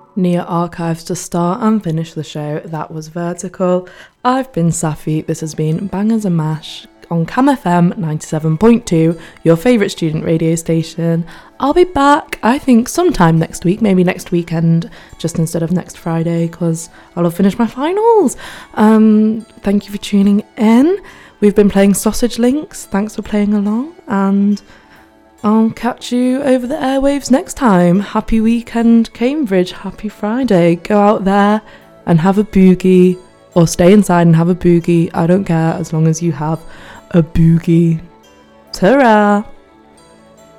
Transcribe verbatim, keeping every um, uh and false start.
Nia Archives to start and finish the show. That was Vertical. I've been Safi. This has been Bangers and Mash on Cam F M ninety-seven point two, your favourite student radio station. I'll be back, I think, sometime next week, maybe next weekend, just instead of next Friday, because I'll have finished my finals. Um, thank you for tuning in. We've been playing Sausage Links. Thanks for playing along, and I'll catch you over the airwaves next time. Happy weekend, Cambridge. Happy Friday. Go out there and have a boogie, or stay inside and have a boogie. I don't care, as long as you have a boogie. Ta-ra!